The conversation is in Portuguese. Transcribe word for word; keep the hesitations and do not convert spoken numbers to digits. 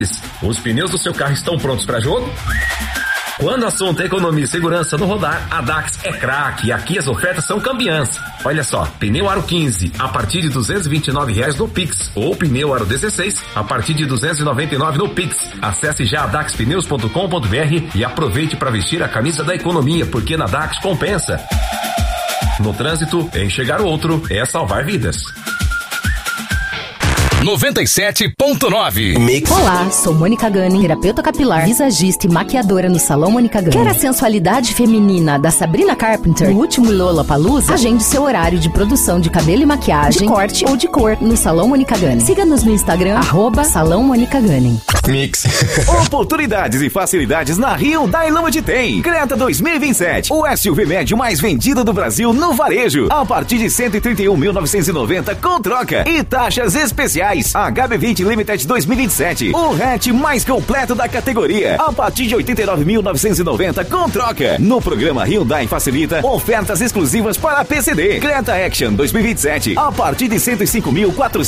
Os pneus do seu carro estão prontos para jogo? Quando o assunto é economia e segurança no rodar, a Dax é craque e aqui as ofertas são campeãs. Olha só, pneu Aro quinze a partir de duzentos e vinte e nove reais no Pix ou pneu Aro dezesseis a partir de duzentos e noventa e nove no Pix. Acesse já dax pneus ponto com ponto b r e aproveite para vestir a camisa da economia, porque na Dax compensa. No trânsito, enxergar o outro é salvar vidas. noventa e sete ponto nove. Olá, sou Mônica Gunning, terapeuta capilar, visagista e maquiadora no Salão Mônica Gunning. Quer a sensualidade feminina da Sabrina Carpenter no último Lollapalooza? Agende seu horário de produção de cabelo e maquiagem, de corte ou de cor no Salão Mônica Gunning. Siga-nos no Instagram, arroba Salão Mônica Gunning. Mix. Oportunidades e facilidades na Hyundai Lambda tem. Creta dois mil e vinte e sete, o S U V médio mais vendido do Brasil no varejo. A partir de cento e trinta e um mil novecentos e noventa com troca e taxas especiais. H B vinte Limited dois mil e vinte e sete, o hatch mais completo da categoria. A partir de oitenta e nove mil novecentos e noventa com troca. No programa Hyundai facilita ofertas exclusivas para P C D. Creta Action dois mil e vinte e sete, a partir de cento e cinco mil quatrocentos